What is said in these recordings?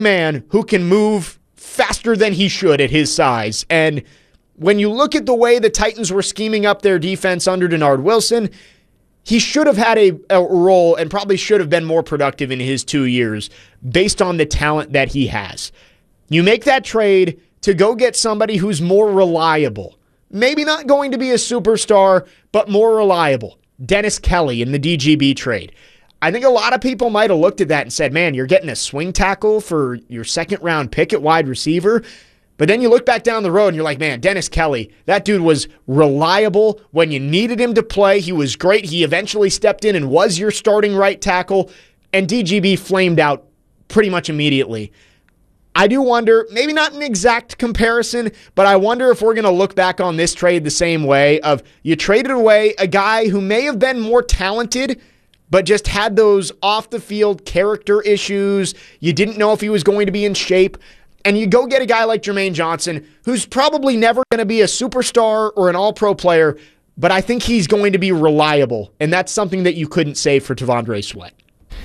man who can move faster than he should at his size. And when you look at the way the Titans were scheming up their defense under Denard Wilson, he should have had a role and probably should have been more productive in his 2 years based on the talent that he has. You make that trade to go get somebody who's more reliable. Maybe not going to be a superstar, but more reliable. Dennis Kelly in the DGB trade. I think a lot of people might have looked at that and said, man, you're getting a swing tackle for your second-round pick at wide receiver. But then you look back down the road and you're like, man, Dennis Kelly, that dude was reliable when you needed him to play. He was great. He eventually stepped in and was your starting right tackle. And DGB flamed out pretty much immediately. I do wonder, maybe not an exact comparison, but I wonder if we're going to look back on this trade the same way of you traded away a guy who may have been more talented, but just had those off-the-field character issues. You didn't know if he was going to be in shape. And you go get a guy like Jermaine Johnson, who's probably never going to be a superstar or an all-pro player, but I think he's going to be reliable. And that's something that you couldn't say for T'Vondre Sweat.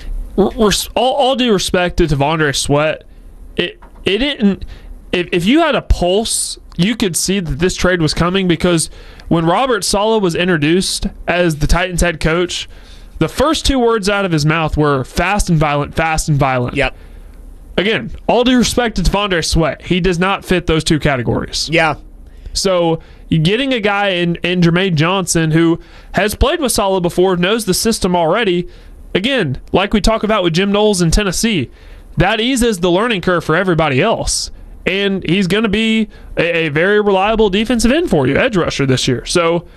All due respect to T'Vondre Sweat, it didn't. If you had a pulse, you could see that this trade was coming, because when Robert Saleh was introduced as the Titans head coach, the first 2 words out of his mouth were fast and violent, fast and violent. Yep. Again, all due respect to T'Vondre Sweat, he does not fit those 2 categories. Yeah. So getting a guy in Jermaine Johnson who has played with Saleh before, knows the system already, again, like we talk about with Jim Knowles in Tennessee, that eases the learning curve for everybody else. And he's going to be a very reliable defensive end for you, edge rusher this year. So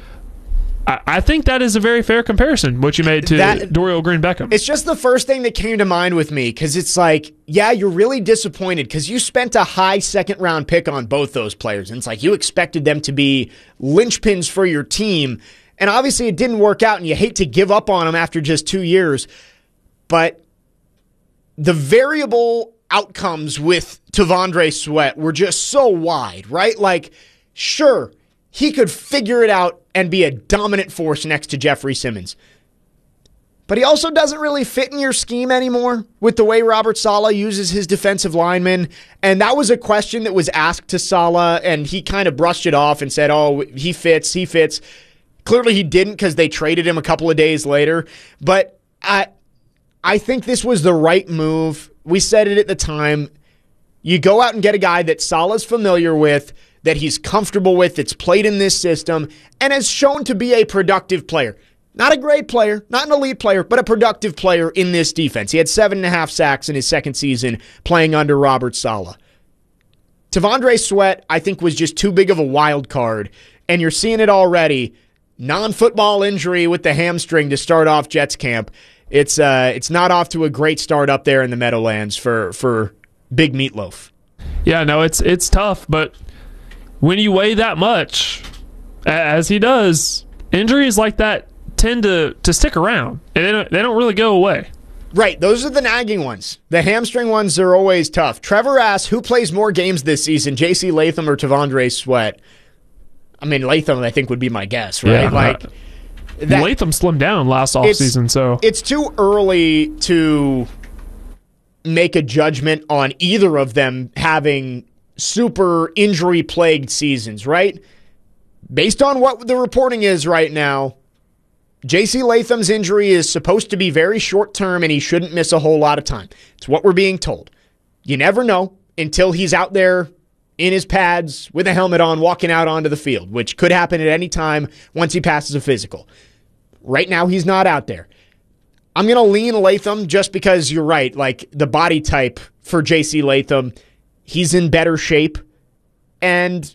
I think that is a very fair comparison, what you made to Dorial Green-Beckham. It's just the first thing that came to mind with me, because it's like, yeah, you're really disappointed because you spent a high second-round pick on both those players, and it's like you expected them to be linchpins for your team, and obviously it didn't work out, and you hate to give up on them after just 2 years, but the variable outcomes with T'Vondre Sweat were just so wide, right? Like, sure, he could figure it out and be a dominant force next to Jeffrey Simmons. But he also doesn't really fit in your scheme anymore with the way Robert Saleh uses his defensive linemen. And that was a question that was asked to Saleh, and he kind of brushed it off and said, oh, he fits. Clearly he didn't, because they traded him a couple of days later. But I think this was the right move. We said it at the time. You go out and get a guy that Saleh's familiar with, that he's comfortable with, that's played in this system, and has shown to be a productive player. Not a great player, not an elite player, but a productive player in this defense. He had 7.5 sacks in his second season playing under Robert Saleh. T'Vondre Sweat, I think, was just too big of a wild card, and you're seeing it already. Non-football injury with the hamstring to start off Jets camp. It's not off to a great start up there in the Meadowlands for Big Meatloaf. Yeah, no, it's tough, but when you weigh that much, as he does, injuries like that tend to stick around, and they don't really go away. Right, those are the nagging ones. The hamstring ones are always tough. Trevor asks, who plays more games this season, J.C. Latham or T'Vondre Sweat? I mean, Latham, I think, would be my guess, right? Yeah, Latham slimmed down last offseason, so it's too early to make a judgment on either of them having super injury-plagued seasons, right? Based on what the reporting is right now, J.C. Latham's injury is supposed to be very short-term, and he shouldn't miss a whole lot of time. It's what we're being told. You never know until he's out there in his pads with a helmet on, walking out onto the field, which could happen at any time once he passes a physical. Right now, he's not out there. I'm going to lean Latham just because you're right. Like, the body type for J.C. Latham, he's in better shape. And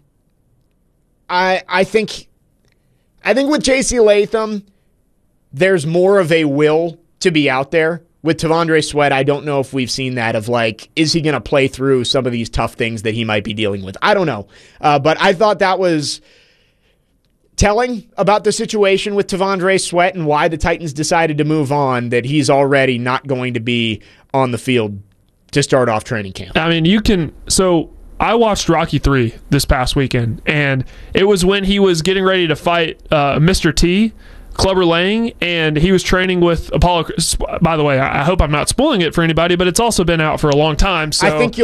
I think with J.C. Latham, there's more of a will to be out there. With T'Vondre Sweat, I don't know if we've seen that of like, is he going to play through some of these tough things that he might be dealing with? I don't know. But I thought that was telling about the situation with T'Vondre Sweat and why the Titans decided to move on, that he's already not going to be on the field to start off training camp. I mean, so I watched Rocky III this past weekend, and it was when he was getting ready to fight Mr. T, Clubber Lang, and he was training with Apollo. By the way, I hope I'm not spoiling it for anybody, but it's also been out for a long time. So I think